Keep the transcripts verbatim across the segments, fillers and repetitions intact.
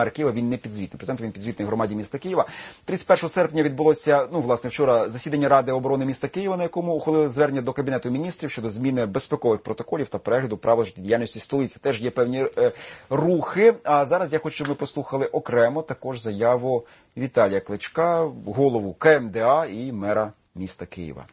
Києва, він не підзвітний. Президент, він підзвітний громаді міста Києва. тридцять першого серпня відбулося, ну, власне, вчора засідання Ради оборони міста Києва, на якому ухвалили звернення до Кабінету міністрів щодо зміни безпекових протоколів та перегляду правил життєдіяльності столиці. Теж є певні е, рухи. А зараз я хочу, щоб ви послухали окремо також заяву Віталія Кличка, голову Ка Ем Де А і мера міста Києва.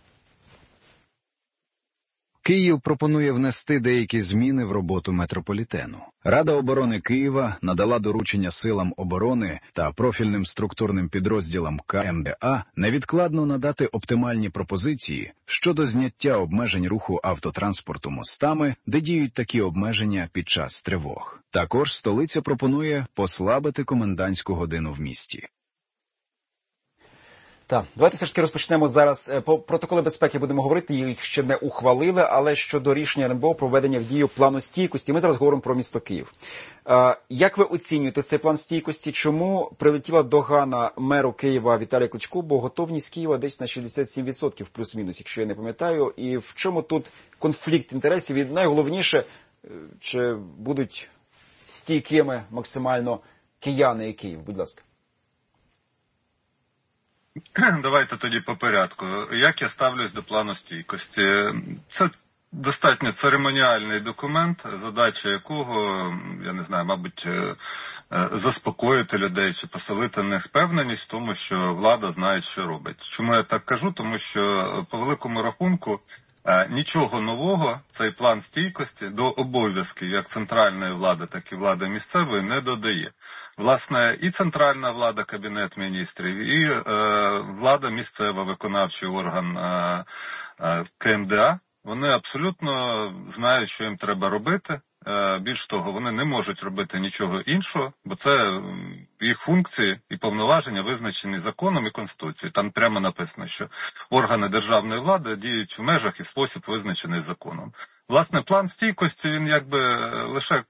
Київ пропонує внести деякі зміни в роботу метрополітену. Рада оборони Києва надала доручення силам оборони та профільним структурним підрозділам Ка Ем Де А невідкладно надати оптимальні пропозиції щодо зняття обмежень руху автотранспорту мостами, де діють такі обмеження під час тривог. Також столиця пропонує послабити комендантську годину в місті. Так, давайте все ж таки розпочнемо зараз. По протоколи безпеки будемо говорити, їх ще не ухвалили, але щодо рішення Ер Ен Бе О про введення в дію плану стійкості, ми зараз говоримо про місто Київ. Як ви оцінюєте цей план стійкості? Чому прилетіла догана меру Києва Віталію Кличку, бо готовність Києва десь на шістдесят сім відсотків плюс-мінус, якщо я не пам'ятаю, і в чому тут конфлікт інтересів? І найголовніше, чи будуть стійкими максимально кияни і Київ? Будь ласка. Давайте тоді по порядку. Як я ставлюсь до плану стійкості? Це достатньо церемоніальний документ, задача якого, я не знаю, мабуть, заспокоїти людей чи поселити в них впевненість в тому, що влада знає, що робить. Чому я так кажу? Тому що по великому рахунку нічого нового цей план стійкості до обов'язків як центральної влади, так і влади місцевої не додає. Власне, і центральна влада, Кабінет міністрів, і е, влада місцева, виконавчий орган е, е, Ка Ем Де А, вони абсолютно знають, що їм треба робити. Е, більш того, вони не можуть робити нічого іншого, бо це їх функції і повноваження визначені законом і Конституцією. Там прямо написано, що органи державної влади діють в межах і в спосіб визначений законом. Власне, план стійкості, він якби лише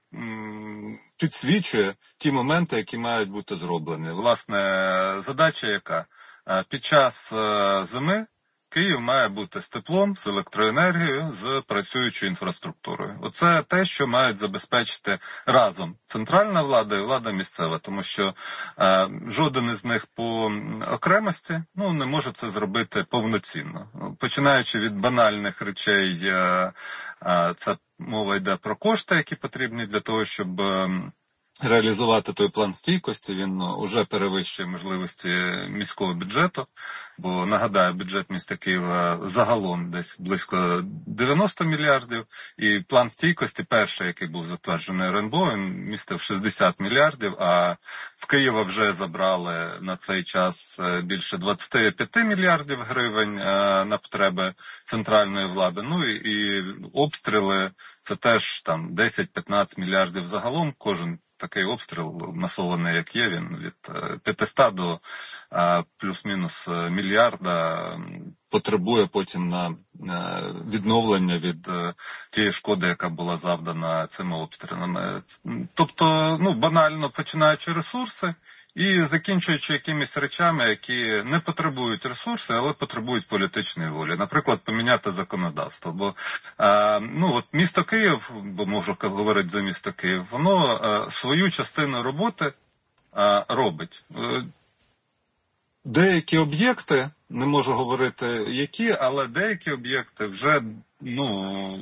м, підсвічує ті моменти, які мають бути зроблені. Власне, задача яка? Під час зими Київ має бути з теплом, з електроенергією, з працюючою інфраструктурою. Оце те, що мають забезпечити разом центральна влада і влада місцева, тому що е, жоден із них по окремості ну, не може це зробити повноцінно. Починаючи від банальних речей, е, е, це мова йде про кошти, які потрібні для того, щоб е, реалізувати той план стійкості. Він вже перевищує можливості міського бюджету, бо, нагадаю, бюджет міста Києва загалом десь близько дев'яносто мільярдів, і план стійкості, перший, який був затверджений Ер Ен Бе О, він містив шістдесят мільярдів, а в Києва вже забрали на цей час більше двадцять п'ять мільярдів гривень на потреби центральної влади. Ну і, і обстріли, це теж там десять-п'ятнадцять мільярдів загалом, кожен такий обстріл масований, як є, він від п'ятисот до плюс-мінус мільярда потребує потім на відновлення від тієї шкоди, яка була завдана цими обстрілами. Тобто, ну, банально починаючи ресурси і закінчуючи якимись речами, які не потребують ресурсів, але потребують політичної волі. Наприклад, поміняти законодавство. Бо е, ну, от місто Київ, бо можу говорити за місто Київ, воно е, свою частину роботи е, робить. Е, деякі об'єкти, не можу говорити які, але деякі об'єкти вже, ну,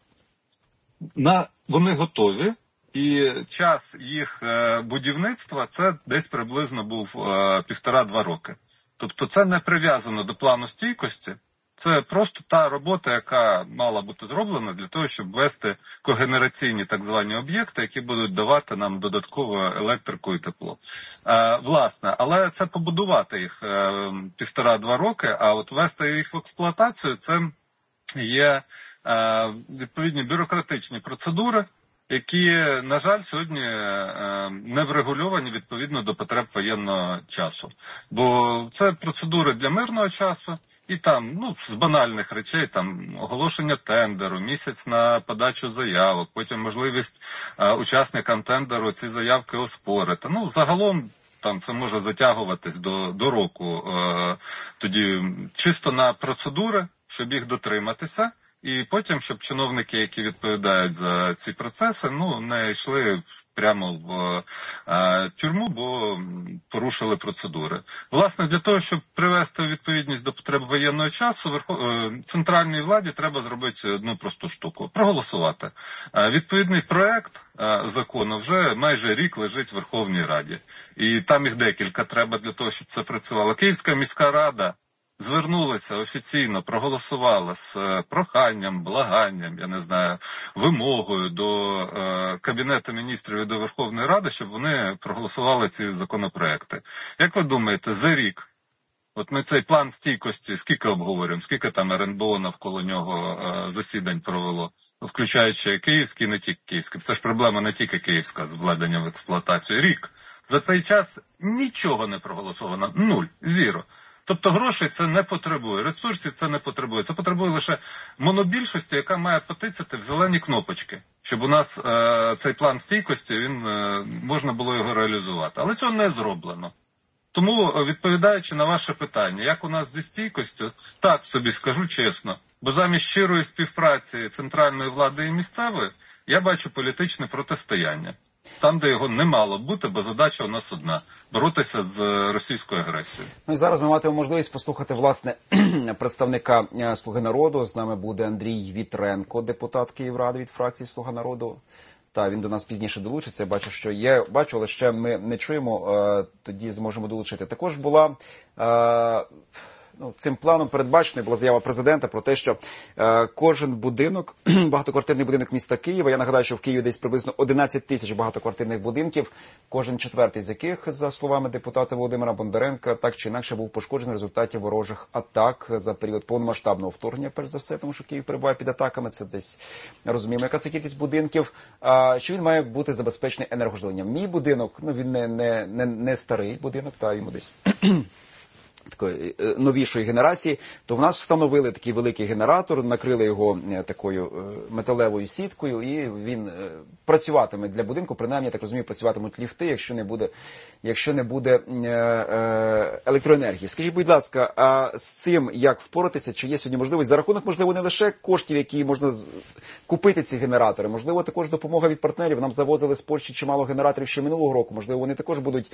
на, вони готові. І час їх будівництва це десь приблизно був півтора-два роки. Тобто це не прив'язано до плану стійкості, це просто та робота, яка мала бути зроблена для того, щоб ввести когенераційні так звані об'єкти, які будуть давати нам додаткову електрику і тепло. Е, власне, але це побудувати їх е, півтора-два роки, а от ввести їх в експлуатацію це є е, відповідні бюрократичні процедури, які, на жаль, сьогодні не врегульовані відповідно до потреб воєнного часу. Бо це процедури для мирного часу, і там, ну, з банальних речей, там, оголошення тендеру, місяць на подачу заявок, потім можливість а, учасникам тендеру ці заявки оспорити. Ну, загалом, там це може затягуватись до, до року. Е, тоді чисто на процедури, щоб їх і потім, щоб чиновники, які відповідають за ці процеси, ну, не йшли прямо в е, тюрму, бо порушили процедури. Власне, для того, щоб привести у відповідність до потреб воєнного часу, верхов... е, центральній владі треба зробити одну просту штуку – проголосувати. Е, відповідний проект е, закону вже майже рік лежить в Верховній Раді. І там їх декілька треба для того, щоб це працювало. Київська міська рада звернулася офіційно, проголосувала з проханням, благанням, я не знаю, вимогою до е, Кабінету міністрів і до Верховної Ради, щоб вони проголосували ці законопроекти. Як ви думаєте, за рік, от ми цей план стійкості, скільки обговорюємо, скільки там ер ен бе о навколо нього е, засідань провело, включаючи київський, не тільки київський, це ж проблема не тільки київська з введенням в експлуатацію, рік. За цей час нічого не проголосовано, нуль, зіро. Тобто грошей це не потребує, ресурсів це не потребує. Це потребує лише монобільшості, яка має потицяти в зелені кнопочки, щоб у нас е, цей план стійкості, він е, можна було його реалізувати. Але цього не зроблено. Тому, відповідаючи на ваше питання, як у нас зі стійкістю, так собі скажу чесно, бо замість щирої співпраці центральної влади і місцевої, я бачу політичне протистояння. Там, де його не мало бути, бо задача у нас одна – боротися з російською агресією. Ну і зараз ми матимемо можливість послухати, власне, представника «Слуги народу». З нами буде Андрій Вітренко, депутат Київради від фракції «Слуга народу». Та, він до нас пізніше долучиться. Я бачу, що є, бачу, але ще ми не чуємо, тоді зможемо долучити. Також була... Ну, цим планом передбаченою була заява президента про те, що е, кожен будинок, багатоквартирний будинок міста Києва, я нагадаю, що в Києві десь приблизно одинадцять тисяч багатоквартирних будинків, кожен четвертий з яких, за словами депутата Володимира Бондаренка, так чи інакше був пошкоджений в результаті ворожих атак за період повномасштабного вторгнення, перш за все, тому що Київ перебуває під атаками, це десь розуміємо, яка це кількість будинків, а, що він має бути забезпечений енергоживленням. Мій будинок, ну він не, не, не, не старий будинок, та йому десь... такої новішої генерації, то в нас встановили такий великий генератор, накрили його такою металевою сіткою, і він працюватиме для будинку, принаймні, я так розумію, працюватимуть ліфти, якщо не буде, якщо не буде електроенергії. Скажіть, будь ласка, а з цим як впоратися, чи є сьогодні можливість, за рахунок, можливо, не лише коштів, які можна купити ці генератори, можливо, також допомога від партнерів, нам завозили з Польщі чимало генераторів ще минулого року, можливо, вони також будуть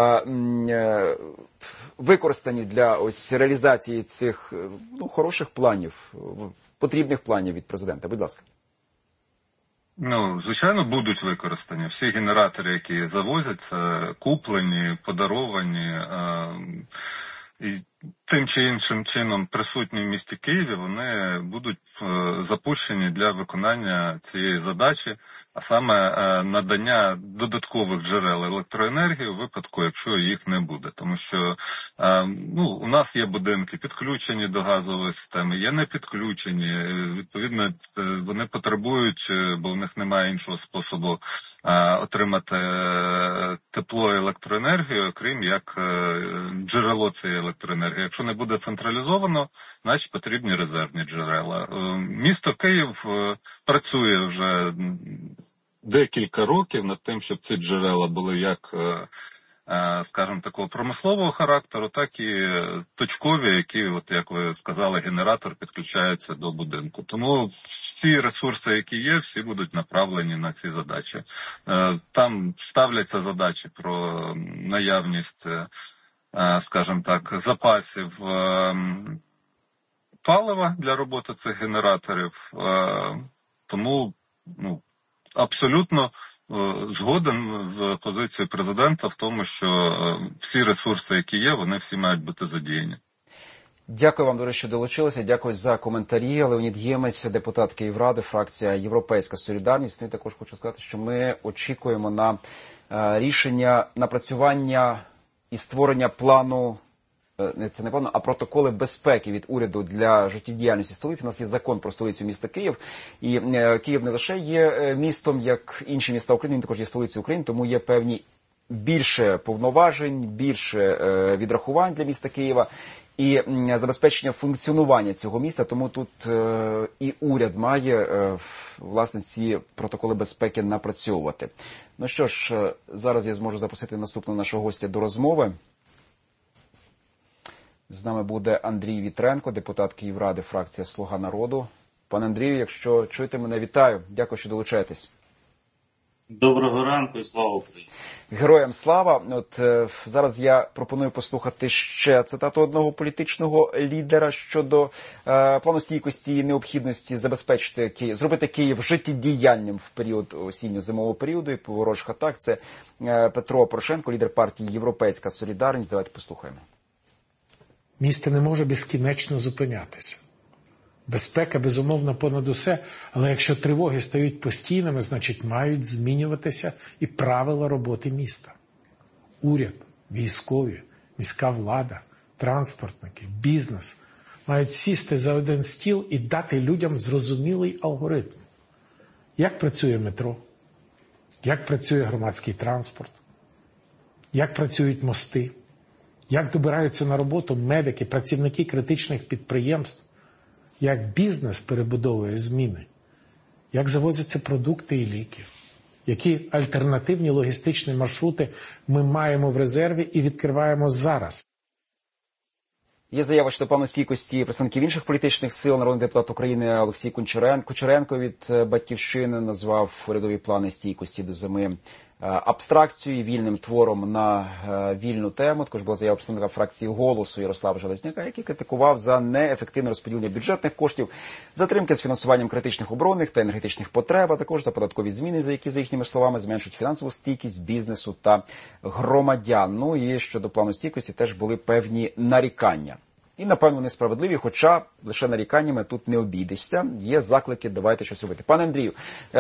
використані для ось реалізації цих ну, хороших планів, потрібних планів від президента. Будь ласка. Ну, звичайно, будуть використані. Всі генератори, які завозять, це куплені, подаровані. Е- і тим чи іншим чином присутні в місті Києві, вони будуть е, запущені для виконання цієї задачі, а саме е, надання додаткових джерел електроенергії у випадку, якщо їх не буде. Тому що е, ну, у нас є будинки підключені до газової системи, є не підключені. Відповідно, вони потребують, бо в них немає іншого способу е, отримати тепло і електроенергію, окрім як е, джерело цієї електроенергії. Якщо не буде централізовано, значить потрібні резервні джерела. Місто Київ працює вже декілька років над тим, щоб ці джерела були як, скажімо, такого промислового характеру, так і точкові, які, от як ви сказали, генератор підключається до будинку. Тому всі ресурси, які є, всі будуть направлені на ці задачі. Там ставляться задачі про наявність, скажімо так, запасів палива для роботи цих генераторів. Тому ну, абсолютно згоден з позицією президента в тому, що всі ресурси, які є, вони всі мають бути задіяні. Дякую вам, дуже, що долучилися. Дякую за коментарі. Леонід Ємець, депутат Київради, фракція «Європейська солідарність». Ну, і також хочу сказати, що ми очікуємо на рішення напрацювання і створення плану, це не плану, а протоколи безпеки від уряду для життєдіяльності столиці. У нас є закон про столицю міста Київ. І Київ не лише є містом, як інші міста України, він також є столицею України, тому є певні більше повноважень, більше відрахувань для міста Києва і забезпечення функціонування цього міста. Тому тут і уряд має, власне, ці протоколи безпеки напрацьовувати. Ну що ж, зараз я зможу запросити наступного нашого гостя до розмови. З нами буде Андрій Вітренко, депутат Київради, фракція «Слуга народу». Пане Андрію, якщо чуєте мене, вітаю. Дякую, що долучаєтесь. Доброго ранку і слава Україні. Героям слава. От е, зараз я пропоную послухати ще цитату одного політичного лідера щодо е, плану стійкості і необхідності забезпечити Київ, зробити Київ життєдіяльним в період осінньо-зимового періоду і по ворожих атак. Це е, Петро Порошенко, лідер партії «Європейська Солідарність». Давайте послухаємо. Місто не може безкінечно зупинятися. Безпека, безумовно, понад усе, але якщо тривоги стають постійними, значить мають змінюватися і правила роботи міста. Уряд, військові, міська влада, транспортники, бізнес мають сісти за один стіл і дати людям зрозумілий алгоритм. Як працює метро? Як працює громадський транспорт? Як працюють мости? Як добираються на роботу медики, працівники критичних підприємств? Як бізнес перебудовує зміни, як завозяться продукти і ліки, які альтернативні логістичні маршрути ми маємо в резерві і відкриваємо зараз. Є заява щодо плану стійкості представників інших політичних сил. Народний депутат України Олексій Кучеренко, Кучеренко від «Батьківщини» назвав урядові плани стійкості до зими абстракцією, вільним твором на вільну тему. Також була заява представника фракції «Голосу» Ярослава Железняка, який критикував за неефективне розподілення бюджетних коштів, затримки з фінансуванням критичних оборонних та енергетичних потреб, а також за податкові зміни, за які, за їхніми словами, зменшують фінансову стійкість бізнесу та громадян. Ну і щодо плану стійкості теж були певні нарікання. І, напевно, несправедливі, хоча лише наріканнями тут не обійдешся. Є заклики, давайте щось робити. Пане Андрію,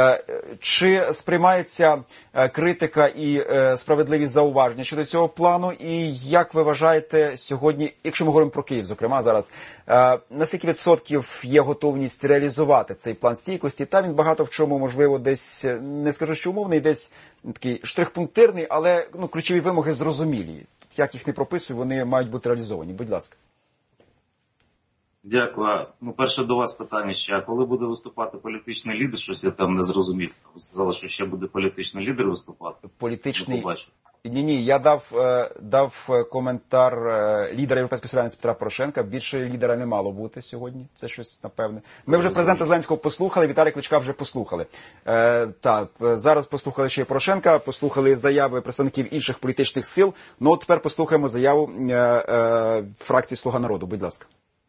чи сприймається критика і справедливі зауваження щодо цього плану? І як ви вважаєте сьогодні, якщо ми говоримо про Київ, зокрема, зараз, на скільки відсотків є готовність реалізувати цей план стійкості? Та він багато в чому, можливо, десь, не скажу, що умовний, десь такий штрих-пунктирний, але ну, ключові вимоги зрозумілі. Як їх не прописую, вони мають бути реалізовані. Будь ласка. Дякую. Ну, перше до вас питання ще. А коли буде виступати політичний лідер? Щось я там не зрозумів. Ви сказали, що ще буде політичний лідер виступати? Політичний... Ні-ні, я дав, дав коментар лідера Європейської Солідарності Петра Порошенка. Більше лідера не мало бути сьогодні. Це щось, напевне. Ми вже президента Зеленського послухали, Віталія Кличка вже послухали. Е, так, зараз послухали ще Порошенка, послухали заяви представників інших політичних сил. Ну, от тепер послухаємо заяву е, е, фракції «Слуга народу». Будь ласка.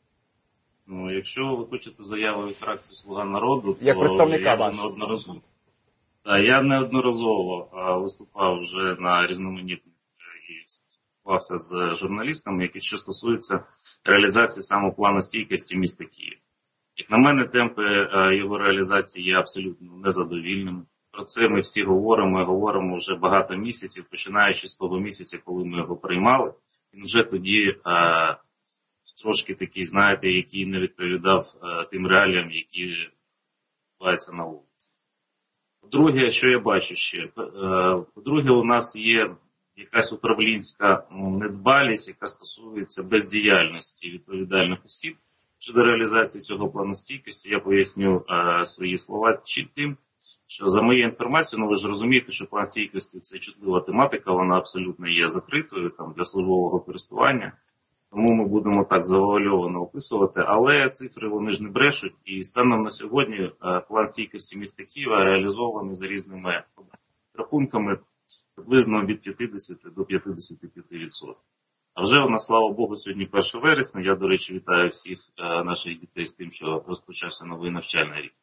Ну, якщо ви хочете заяву від фракції «Слуга народу», то як представника я вже неодноразово. Так, я неодноразово а, виступав вже на різноманітних і спілкувався з журналістами, які що стосуються реалізації саме плану стійкості міста Київ. Як на мене, темпи а, його реалізації є абсолютно незадовільними. Про це ми всі говоримо, і говоримо вже багато місяців, починаючи з того місяця, коли ми його приймали. Він вже тоді а, трошки такий, знаєте, який не відповідав а, тим реаліям, які відбуваються на вулиці. По-друге, що я бачу ще? По-друге, у нас є якась управлінська недбалість, яка стосується бездіяльності відповідальних осіб. Щодо реалізації цього плану стійкості, я поясню а, свої слова тим, що за моєю інформацією, ну ви ж розумієте, що план стійкості – це чутлива тематика, вона абсолютно є закритою там, для службового користування. Тому ми будемо так завуальовано описувати, але цифри вони ж не брешуть. І станом на сьогодні план стійкості міста Києва реалізований за різними рахунками приблизно від п'ятдесят до п'ятдесят п'ять відсотків. А вже у нас, слава Богу, сьогодні перше вересня. Я, до речі, вітаю всіх наших дітей з тим, що розпочався новий навчальний рік.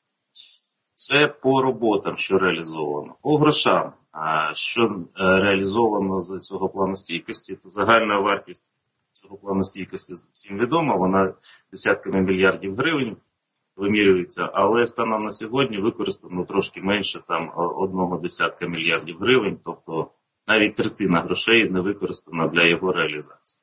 Це по роботам, що реалізовано. По грошам, що реалізовано з цього плану стійкості, то загальна вартість цього плану стійкості всім відома, вона десятками мільярдів гривень вимірюється, але станом на сьогодні використано трошки менше там одного десятка мільярдів гривень, тобто навіть третина грошей не використана для його реалізації.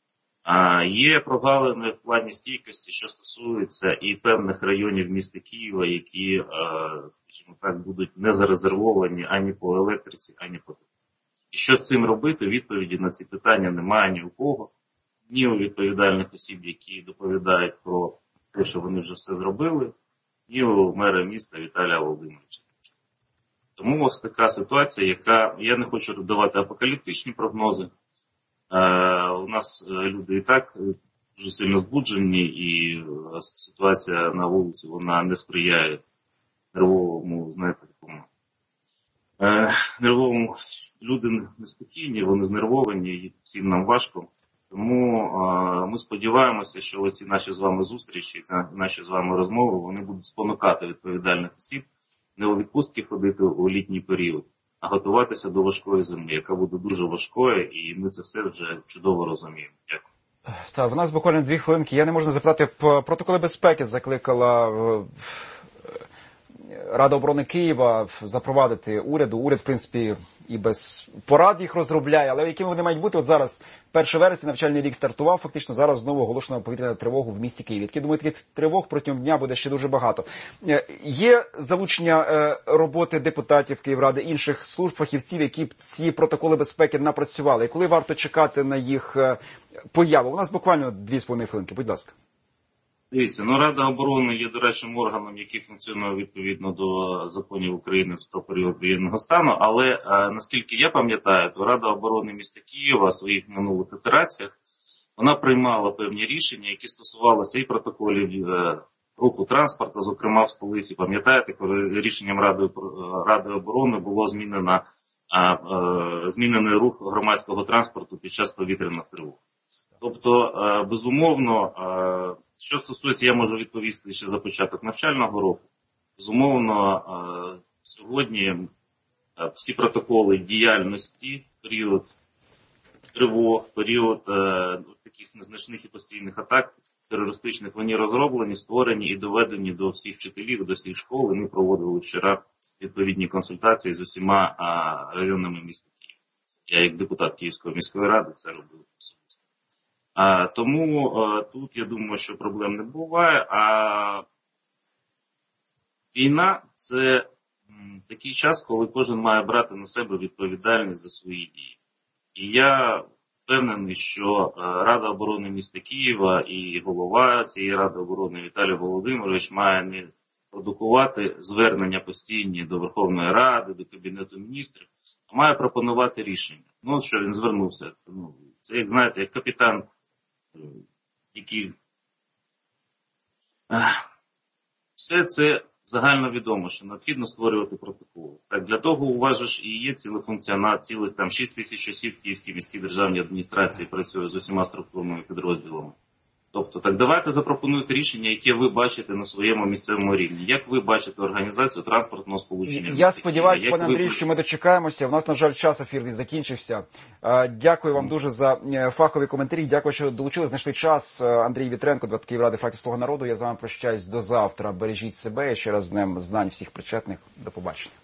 А є прогалини в плані стійкості, що стосується і певних районів міста Києва, які, скажімо так, будуть не зарезервовані ані по електриці, ані по теплу. І що з цим робити, відповіді на ці питання немає ні у кого. Ні у відповідальних осіб, які доповідають про те, що вони вже все зробили, ні у мера міста Віталія Володимировича. Тому ось така ситуація, яка, я не хочу давати апокаліптичні прогнози. Е, у нас люди і так дуже сильно збуджені, і ситуація на вулиці, вона не сприяє нервовому, знаєте, такому е, нервовому. Люди неспокійні, вони знервовані, і всім нам важко. Тому е, ми сподіваємося, що оці наші з вами зустрічі, ці наші з вами розмови, вони будуть спонукати відповідальних осіб не у відпустки ходити у літній період, а готуватися до важкої зими, яка буде дуже важкою, і ми це все вже чудово розуміємо. Дякую. Так, в нас буквально дві хвилинки. Я не можу запитати, протоколи безпеки закликала Рада оборони Києва запровадити уряду. Уряд, в принципі, і без порад їх розробляє, але якими вони мають бути? От зараз, першого вересня, навчальний рік стартував, фактично зараз знову оголошено повітряну тривогу в місті Києві. Я думаю, таких тривог протягом дня буде ще дуже багато. Є залучення роботи депутатів Київради, інших служб, фахівців, які б ці протоколи безпеки напрацювали. І коли варто чекати на їх появу? У нас буквально дві з половиною хвилинки, будь ласка. Дивіться, ну Рада оборони є доречним органом, який функціонує відповідно до законів України про період воєнного стану, але е, наскільки я пам'ятаю, то Рада оборони міста Києва в своїх минулих ітераціях, вона приймала певні рішення, які стосувалися і протоколів е, руху транспорту, зокрема в столиці. Пам'ятаєте, коли рішенням Ради, Ради оборони було змінено, е, е, змінений рух громадського транспорту під час повітряних тривог. Тобто, е, безумовно, е, що стосується, я можу відповісти ще за початок навчального року. Безумовно, е, сьогодні е, всі протоколи діяльності, період тривог, період е, таких незначних і постійних атак терористичних, вони розроблені, створені і доведені до всіх вчителів, до всіх школ. І ми проводили вчора відповідні консультації з усіма е, районами міста Києва. Я як депутат Київської міської ради це робив особисто. А, тому а, тут я думаю, що проблем не буває. А війна – це м, такий час, коли кожен має брати на себе відповідальність за свої дії. І я впевнений, що а, Рада оборони міста Києва і голова цієї Ради оборони Віталій Володимирович має не продукувати звернення постійні до Верховної Ради, до Кабінету міністрів, а має пропонувати рішення. Ну, що він звернувся. Ну, це, як знаєте, як капітан, які все це загальновідомо, що необхідно створювати протоколи. Так, для того у вас ж і є цілий функціонал, цілих там шість тисяч осіб в Київській міській державній адміністрації працює з усіма структурними підрозділами. Тобто, так давайте запропонуйте рішення, яке ви бачите на своєму місцевому рівні. Як ви бачите організацію транспортного сполучення? Я сподіваюся, пане Андрію, ви... що ми дочекаємося. У нас, на жаль, час ефірний закінчився. Дякую вам дуже за фахові коментарі. Дякую, що долучили, знайшли час. Андрій Вітренко, депутат Київради, фракція «Слуга народу». Я з вами прощаюсь до завтра. Бережіть себе і ще раз з Днем знань всіх причетних. До побачення.